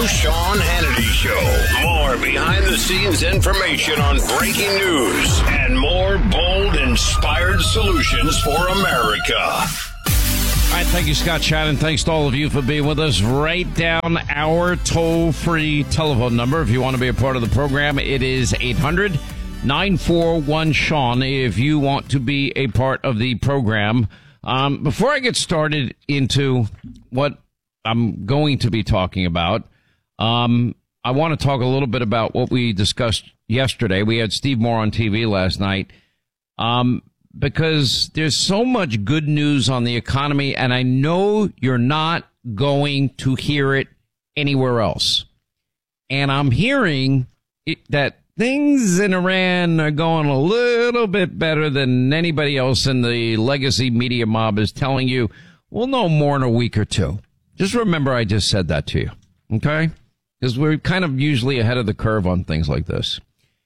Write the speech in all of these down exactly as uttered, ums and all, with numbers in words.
Sean Hannity Show. More behind-the-scenes information on breaking news and more bold, inspired solutions for America. All right, thank you, Scott Shannon. Thanks to all of you for being with us. Write down our toll-free telephone number if you want to be a part of the program. It is eight hundred nine four one Sean if you want to be a part of the program. Um, before I get started into what I'm going to be talking about, um, I want to talk a little bit about what we discussed yesterday. We had Steve Moore on T V last night. Um, because there's so much good news on the economy, and I know you're not going to hear it anywhere else. And I'm hearing it, that things in Iran are going a little bit better than anybody else in the legacy media mob is telling you. We'll know more in a week or two. Just remember I just said that to you, okay? Because we're kind of usually ahead of the curve on things like this.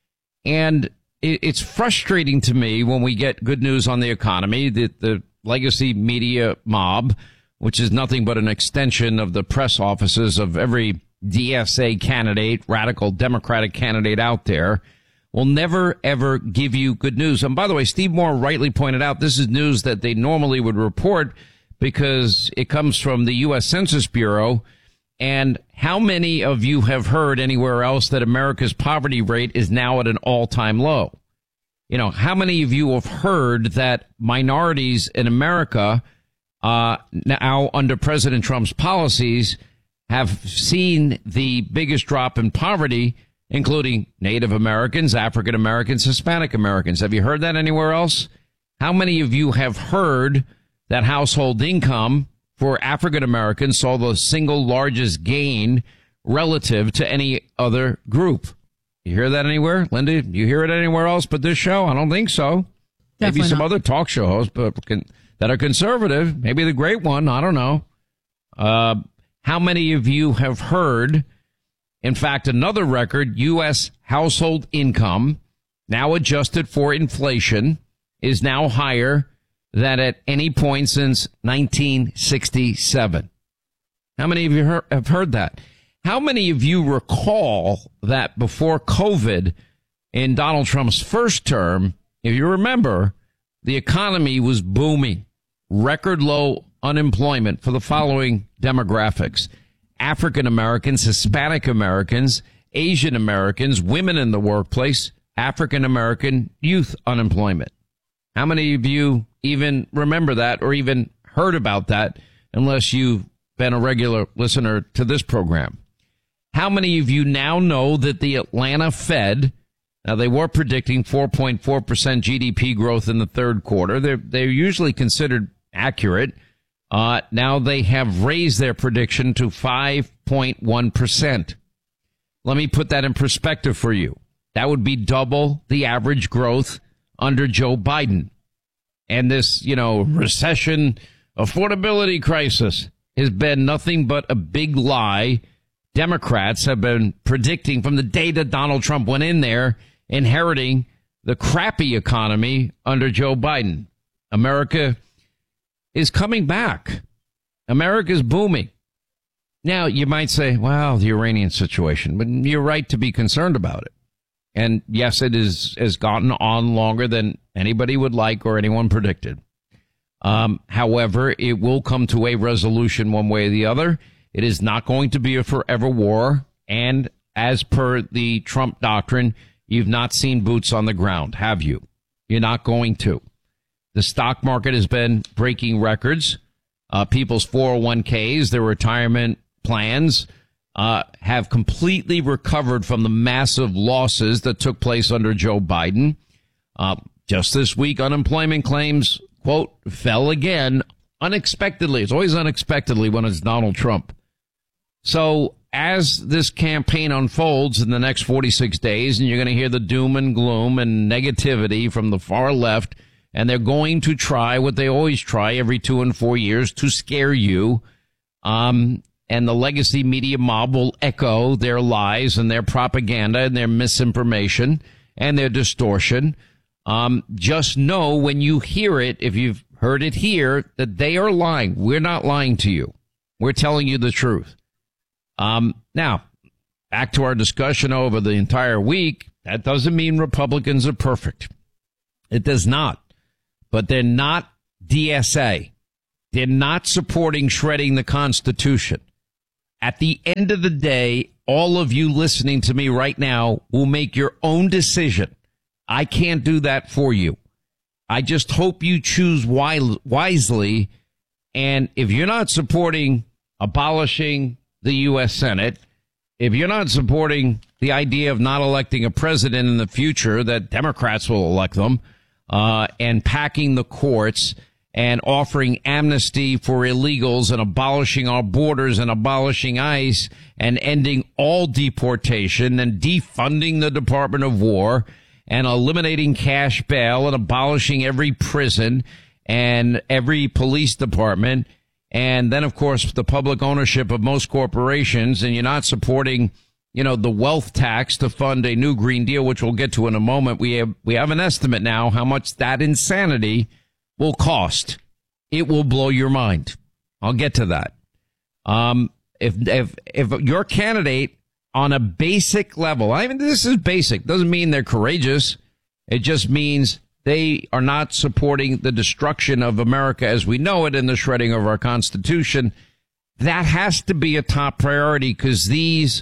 And it's frustrating to me when we get good news on the economy that the legacy media mob, which is nothing but an extension of the press offices of every D S A candidate, radical Democratic candidate out there, will never, ever give you good news. And by the way, Steve Moore rightly pointed out this is news that they normally would report because it comes from the U S Census Bureau. And how many of you have heard anywhere else that America's poverty rate is now at an all-time low? You know, how many of you have heard that minorities in America, uh, now under President Trump's policies, have seen the biggest drop in poverty, including Native Americans, African Americans, Hispanic Americans? Have you heard that anywhere else? How many of you have heard that household income for African Americans saw the single largest gain relative to any other group? You hear that anywhere? Linda, you hear it anywhere else but this show? I don't think so. Definitely Maybe some not. Other talk show hosts but can, that are conservative. Maybe the great one. I don't know. Uh, how many of you have heard, in fact, another record, U S household income, now adjusted for inflation, is now higher than at any point since nineteen sixty-seven. How many of you heard, have heard that? How many of you recall that before COVID, in Donald Trump's first term, if you remember, the economy was booming, record low unemployment for the following demographics: African Americans, Hispanic Americans, Asian Americans, women in the workplace, African American youth unemployment. How many of you even remember that or even heard about that unless you've been a regular listener to this program? How many of you now know that the Atlanta Fed, now they were predicting four point four percent G D P growth in the third quarter. They're, they're usually considered accurate. Uh, now they have raised their prediction to five point one percent. Let me put that in perspective for you. That would be double the average growth under Joe Biden. And this, you know, recession, affordability crisis has been nothing but a big lie. Democrats have been predicting from the day that Donald Trump went in there, inheriting the crappy economy under Joe Biden. America is coming back. America is booming. Now, you might say, well, the Iranian situation, but you're right to be concerned about it. And yes, it is has gotten on longer than anybody would like or anyone predicted. Um, however, it will come to a resolution one way or the other. It is not going to be a forever war. And as per the Trump doctrine, you've not seen boots on the ground, have you? You're not going to. The stock market has been breaking records. Uh, people's four oh one k's, their retirement plans, Uh, have completely recovered from the massive losses that took place under Joe Biden. Uh, just this week, unemployment claims, quote, fell again unexpectedly. It's always unexpectedly when it's Donald Trump. So as this campaign unfolds in the next forty-six days, and you're going to hear the doom and gloom and negativity from the far left, and they're going to try what they always try every two and four years to scare you, um, and the legacy media mob will echo their lies and their propaganda and their misinformation and their distortion. Um, just know when you hear it, if you've heard it here, that they are lying. We're not lying to you. We're telling you the truth. Um, now, back to our discussion over the entire week. That doesn't mean Republicans are perfect. It does not. But they're not D S A. They're not supporting shredding the Constitution. At the end of the day, all of you listening to me right now will make your own decision. I can't do that for you. I just hope you choose wisely. And if you're not supporting abolishing the U S Senate, if you're not supporting the idea of not electing a president in the future, that Democrats will elect them, uh, and packing the courts and offering amnesty for illegals and abolishing our borders and abolishing ICE and ending all deportation and defunding the Department of War and eliminating cash bail and abolishing every prison and every police department. And then, of course, the public ownership of most corporations, and you're not supporting, you know, the wealth tax to fund a new Green Deal, which we'll get to in a moment. We have, we have an estimate now how much that insanity will cost. It will blow your mind. I'll get to that. Um, if, if, if your candidate on a basic level, I mean, this is basic, doesn't mean they're courageous. It just means they are not supporting the destruction of America as we know it and the shredding of our Constitution. That has to be a top priority, because these,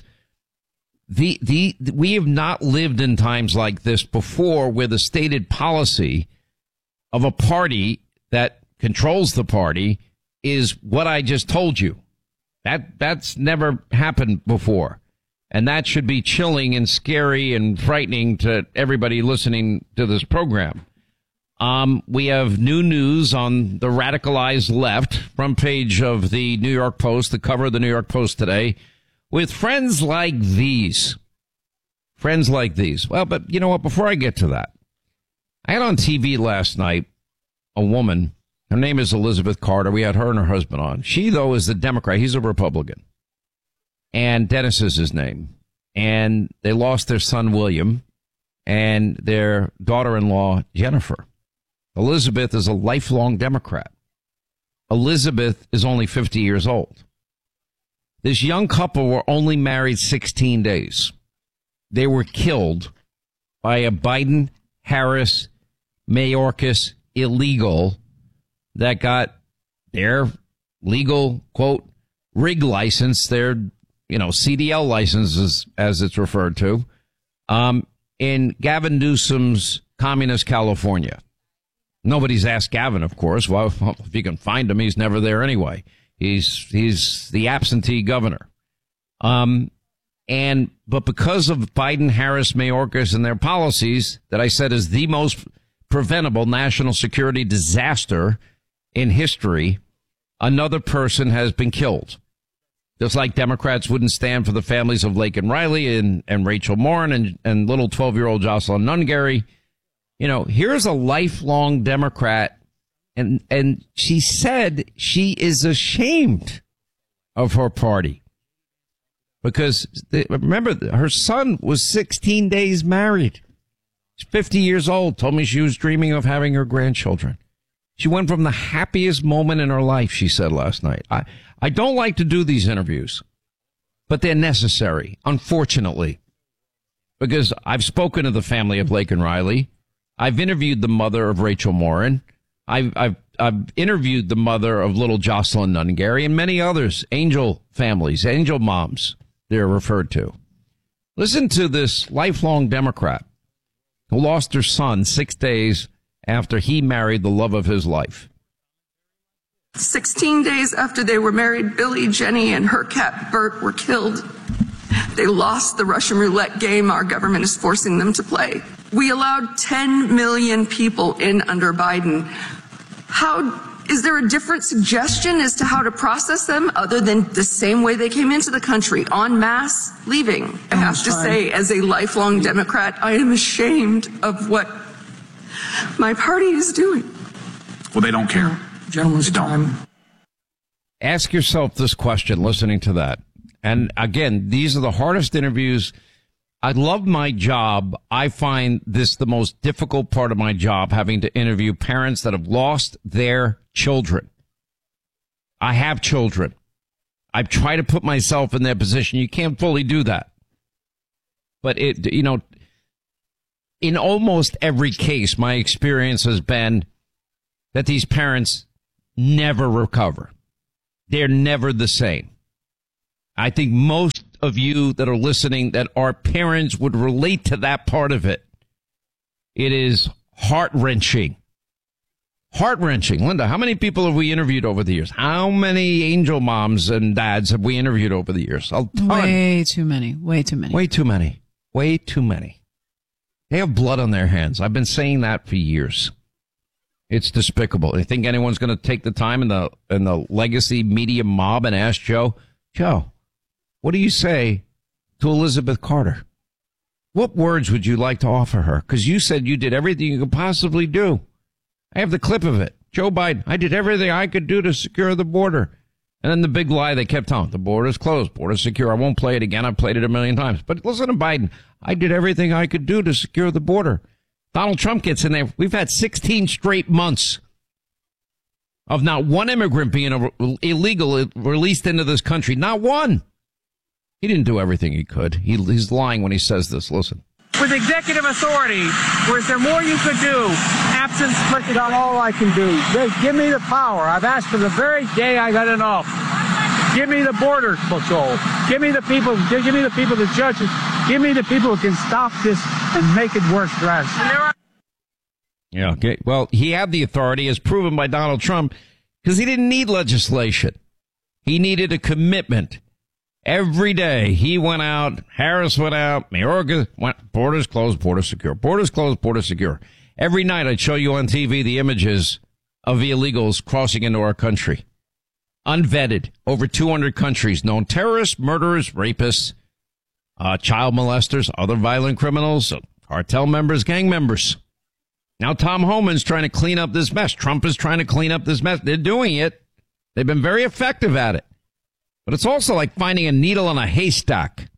the, the, we have not lived in times like this before, where the stated policy of a party that controls the party is what I just told you. That, that's never happened before. And that should be chilling and scary and frightening to everybody listening to this program. Um, we have new news on the radicalized left, front page of the New York Post, the cover of the New York Post today, with friends like these. Friends like these. Well, but you know what? Before I get to that, I had on T V last night a woman. Her name is Elizabeth Carter. We had her and her husband on. She, though, is a Democrat. He's a Republican. And Dennis is his name. And they lost their son, William, and their daughter-in-law, Jennifer. Elizabeth is a lifelong Democrat. Elizabeth is only fifty years old. This young couple were only married sixteen days. They were killed by a Biden-Harris Mayorkas illegal that got their legal, quote, rig license, their, you know, C D L licenses, as it's referred to, um, in Gavin Newsom's communist California. Nobody's asked Gavin, of course. Well, if you can find him, he's never there anyway. He's, he's the absentee governor. Um, and, but because of Biden, Harris, Mayorkas and their policies that I said is the most preventable national security disaster in history, another person has been killed. Just like Democrats wouldn't stand for the families of Laken Riley and, and Rachel Morin and, and little twelve-year-old Jocelyn Nungary. You know, here's a lifelong Democrat, and, and she said she is ashamed of her party. Because, they, remember, her son was sixteen days married. She's fifty years old, told me she was dreaming of having her grandchildren. She went from the happiest moment in her life, she said last night. I, I don't like to do these interviews, but they're necessary, unfortunately, because I've spoken to the family of Laken Riley. I've interviewed the mother of Rachel Morin. I've, I've, I've interviewed the mother of little Jocelyn Nungary and many others, angel families, angel moms, they're referred to. Listen to this lifelong Democrat who lost her son six days after he married the love of his life. sixteen days after they were married, Billy, Jenny, and her cat Bert were killed. They lost the Russian roulette game our government is forcing them to play. We allowed ten million people in under Biden. How is there a different suggestion as to how to process them other than the same way they came into the country, en masse, leaving? I have to say, as a lifelong Democrat, I am ashamed of what my party is doing. Well, they don't care. Gentlemen's time. Ask yourself this question listening to that. And again, these are the hardest interviews. I love my job. I find this the most difficult part of my job, having to interview parents that have lost their children. I have children. I've tried to put myself in their position. You can't fully do that. But, it, you know, in almost every case, my experience has been that these parents never recover. They're never the same. I think most of you that are listening that are parents would relate to that part of it. It is heart-wrenching. Heart-wrenching. Linda, how many people have we interviewed over the years? How many angel moms and dads have we interviewed over the years? A ton. Way too many. Way too many. Way too many. Way too many. They have blood on their hands. I've been saying that for years. It's despicable. I think anyone's going to take the time in the in the legacy media mob and ask Joe, Joe, what do you say to Elizabeth Carter? What words would you like to offer her? Because you said you did everything you could possibly do. I have the clip of it. Joe Biden, I did everything I could do to secure the border. And then the big lie they kept telling, the border's closed, border's secure. I won't play it again. I've played it a million times. But listen to Biden. I did everything I could do to secure the border. Donald Trump gets in there. We've had sixteen straight months of not one immigrant being illegal released into this country. Not one. He didn't do everything he could. He, he's lying when he says this. Listen. With executive authority, was there more you could do? Absence, but not all I can do. They, give me the power. I've asked for the very day I got in office. Give me the border patrol. Give me the people. Give me the people, the judges. Give me the people who can stop this and make it worse for us. Yeah. Okay. Well, he had the authority, as proven by Donald Trump, because he didn't need legislation. He needed a commitment. Every day he went out, Harris went out, Mayorkas went, borders closed, border secure, borders closed, border secure. Every night I'd show you on T V the images of the illegals crossing into our country. Unvetted, over two hundred countries, known terrorists, murderers, rapists, uh, child molesters, other violent criminals, cartel members, gang members. Now Tom Homan's trying to clean up this mess. Trump is trying to clean up this mess. They're doing it. They've been very effective at it. But it's also like finding a needle in a haystack.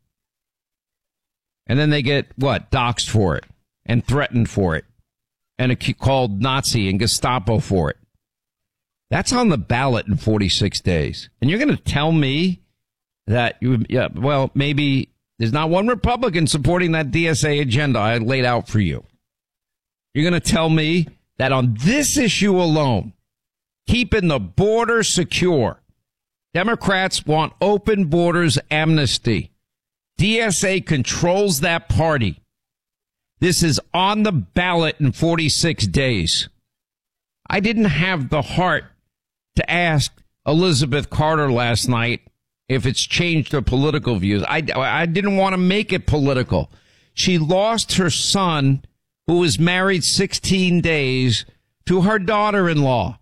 And then they get, what, doxxed for it and threatened for it and a, called Nazi and Gestapo for it. That's on the ballot in forty-six days. And you're going to tell me that, you, yeah, well, maybe there's not one Republican supporting that D S A agenda I laid out for you. You're going to tell me that on this issue alone, keeping the border secure, Democrats want open borders amnesty. D S A controls that party. This is on the ballot in forty-six days. I didn't have the heart to ask Elizabeth Carter last night if it's changed her political views. I, I didn't want to make it political. She lost her son, who was married sixteen days, to her daughter-in-law.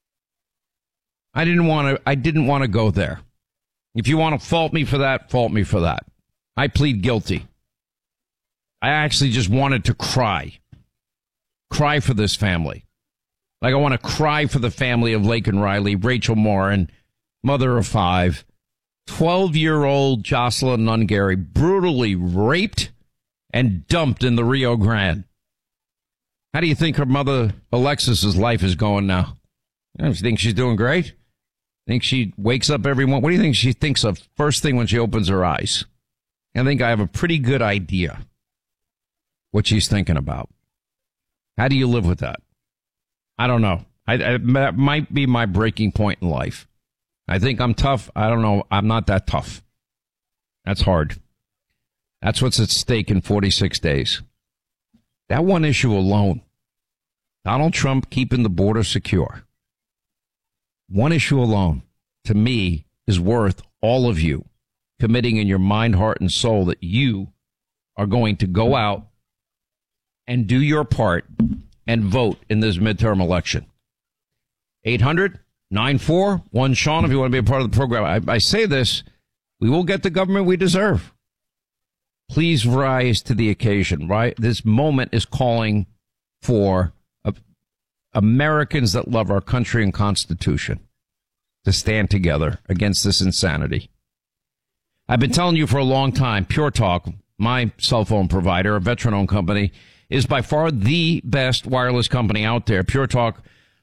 I didn't want to, I didn't want to go there. If you want to fault me for that, fault me for that. I plead guilty. I actually just wanted to cry. Cry for this family. Like I want to cry for the family of Laken Riley, Rachel Morin, mother of five, twelve-year-old Jocelyn Nungary, brutally raped and dumped in the Rio Grande. How do you think her mother, Alexis's life is going now? You know, you think she's doing great? Think she wakes up every morning? What do you think she thinks of first thing when she opens her eyes? I think I have a pretty good idea what she's thinking about. How do you live with that? I don't know. I, I, that might be my breaking point in life. I think I'm tough. I don't know. I'm not that tough. That's hard. That's what's at stake in forty-six days. That one issue alone, Donald Trump keeping the border secure. One issue alone, to me, is worth all of you committing in your mind, heart, and soul that you are going to go out and do your part and vote in this midterm election. eight hundred nine four one Sean, if you want to be a part of the program. I, I say this, we will get the government we deserve. Please rise to the occasion, right? This moment is calling for uh, Americans that love our country and Constitution to stand together against this insanity. I've been telling you for a long time, Pure Talk, my cell phone provider, a veteran-owned company, is by far the best wireless company out there. Pure Talk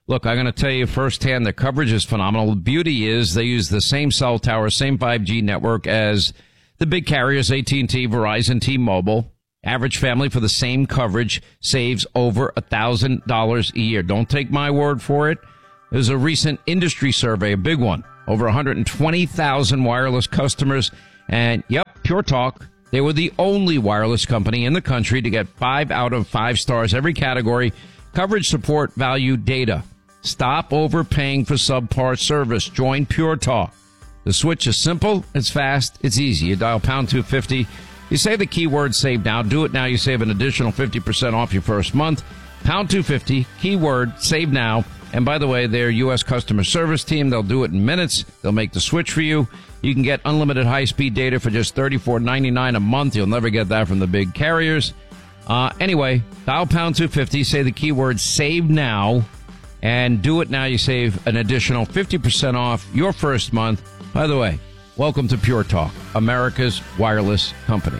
Look, I'm going to tell you firsthand, the coverage is phenomenal. The beauty is they use the same cell tower, same five G network as the big carriers, A T and T, Verizon, T-Mobile. Average family for the same coverage saves over one thousand dollars a year. Don't take my word for it. There's a recent industry survey, a big one, over one hundred twenty thousand wireless customers. And, yep, Pure Talk, they were the only wireless company in the country to get five out of five stars, every category, coverage, support, value, data. Stop overpaying for subpar service. Join Pure Talk. The switch is simple, it's fast, it's easy. You dial pound two fifty. You say the keyword save now. Do it now. You save an additional fifty percent off your first month. Pound two fifty, keyword save now. And by the way, their U S customer service team, they'll do it in minutes. They'll make the switch for you. You can get unlimited high-speed data for just thirty-four ninety-nine a month. You'll never get that from the big carriers. Uh, anyway, dial pound two fifty, say the keyword save now, and do it now. You save an additional fifty percent off your first month. By the way, welcome to Pure Talk, America's wireless company.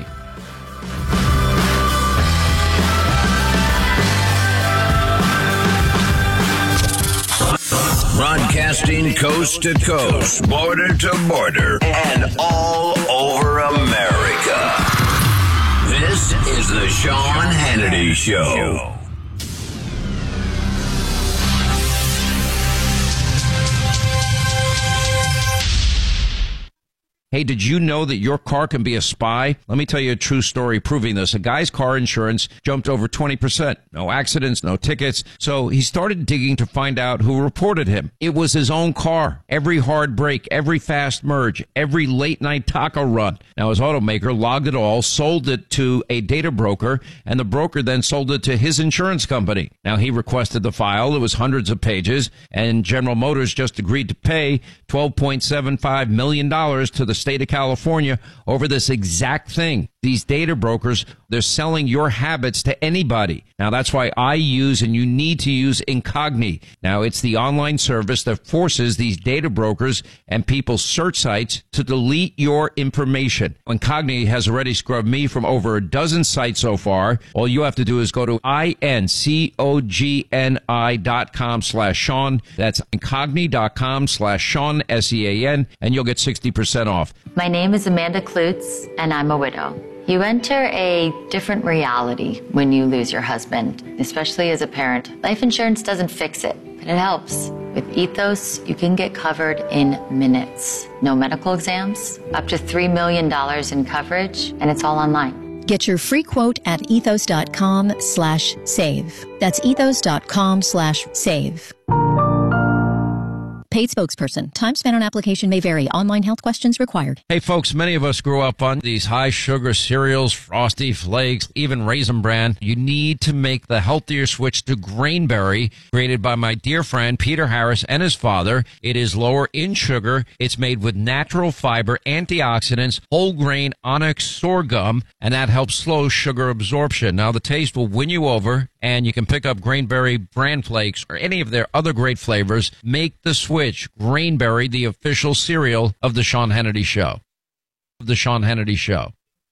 Broadcasting coast to coast, border to border, and all over America. This is the Sean Hannity Show. Hey, did you know that your car can be a spy? Let me tell you a true story proving this. A guy's car insurance jumped over twenty percent. No accidents, no tickets. So he started digging to find out who reported him. It was his own car. Every hard brake, every fast merge, every late night taco run. Now his automaker logged it all, sold it to a data broker, and the broker then sold it to his insurance company. Now he requested the file. It was hundreds of pages, and General Motors just agreed to pay twelve point seven five million dollars to the state of California over this exact thing. These data brokers, they're selling your habits to anybody. Now, that's why I use and you need to use Incogni. Now, it's the online service that forces these data brokers and people's search sites to delete your information. Incogni has already scrubbed me from over a dozen sites so far. All you have to do is go to I-N-C-O-G-N-I dot com slash Sean. That's Incogni dot com slash Sean, S E A N, and you'll get sixty percent off. My name is Amanda Klutz, and I'm a widow. You enter a different reality when you lose your husband, especially as a parent. Life insurance doesn't fix it, but it helps. With Ethos, you can get covered in minutes. No medical exams, up to three million dollars in coverage, and it's all online. Get your free quote at ethos.com slash save. That's ethos.com slash save. Paid spokesperson. Time spent on application may vary. Online health questions required. Hey, folks, many of us grew up on these high-sugar cereals, Frosty Flakes, even Raisin Bran. You need to make the healthier switch to Grainberry, created by my dear friend Peter Harris and his father. It is lower in sugar. It's made with natural fiber, antioxidants, whole grain onyx sorghum, and that helps slow sugar absorption. Now, the taste will win you over, and you can pick up Grainberry Bran Flakes or any of their other great flavors. Make the switch. Grainberry, the official cereal of the Sean Hannity Show. The Sean Hannity Show.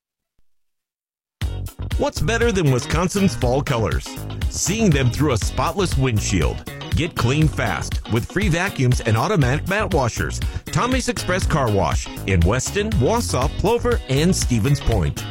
What's better than Wisconsin's fall colors? Seeing them through a spotless windshield. Get clean fast with free vacuums and automatic mat washers. Tommy's Express Car Wash in Weston, Wausau, Plover, and Stevens Point.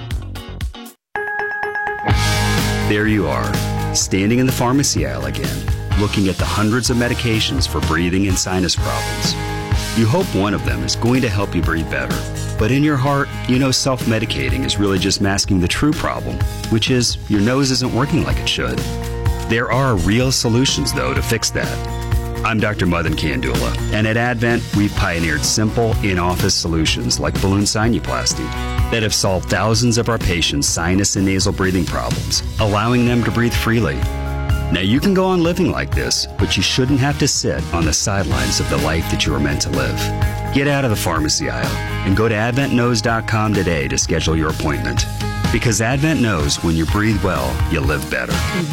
There you are, standing in the pharmacy aisle again, looking at the hundreds of medications for breathing and sinus problems. You hope one of them is going to help you breathe better. But in your heart, you know self-medicating is really just masking the true problem, which is your nose isn't working like it should. There are real solutions, though, to fix that. I'm Doctor Madan Kandula, and at Advent, we've pioneered simple, in-office solutions like balloon sinuplasty that have solved thousands of our patients' sinus and nasal breathing problems, allowing them to breathe freely. Now, you can go on living like this, but you shouldn't have to sit on the sidelines of the life that you were meant to live. Get out of the pharmacy aisle and go to advent knows dot com today to schedule your appointment. Because Advent knows when you breathe well, you live better.